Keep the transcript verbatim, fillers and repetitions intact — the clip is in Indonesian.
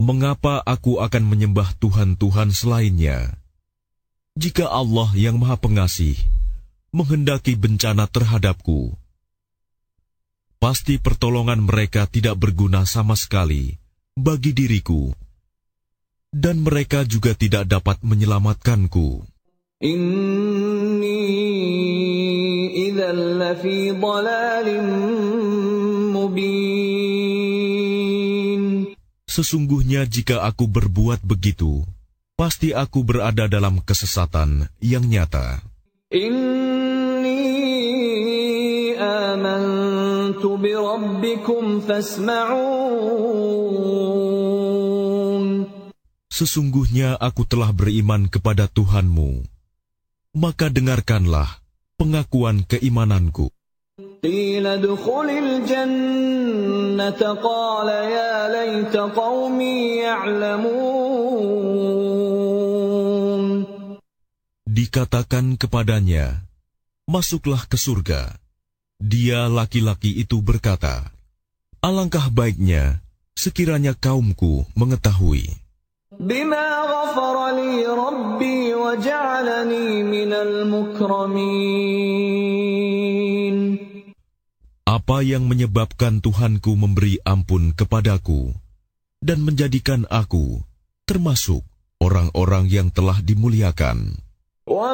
mengapa aku akan menyembah Tuhan-Tuhan selainnya? Jika Allah yang Maha Pengasih menghendaki bencana terhadapku, pasti pertolongan mereka tidak berguna sama sekali bagi diriku, dan mereka juga tidak dapat menyelamatkanku. Inni idzal lafi dhalalin mubin. Sesungguhnya jika aku berbuat begitu, pasti aku berada dalam kesesatan yang nyata. Inni amantu bi rabbikum fasma'un. Sesungguhnya aku telah beriman kepada Tuhanmu, maka dengarkanlah pengakuan keimananku. Qila dukhulil jannata qala ya laita qaumi ya'lamun. Dikatakan kepadanya, masuklah ke surga. Dia laki-laki itu berkata, alangkah baiknya sekiranya kaumku mengetahui. Bima ghafara li rabbi wa ja'alani minal mukramin. Apa yang menyebabkan Tuhanku memberi ampun kepadaku dan menjadikan aku termasuk orang-orang yang telah dimuliakan.